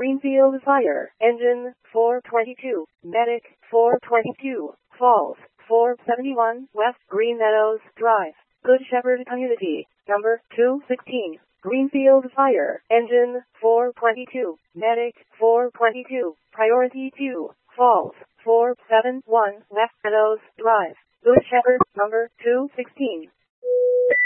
Greenfield Fire Engine 422, Medic 422, Falls 471, West Green Meadows Drive, Good Shepherd Community, number 216. Greenfield Fire Engine 422, Medic 422, Priority 2, Falls 471, West Meadows Drive, Good Shepherd, number 216.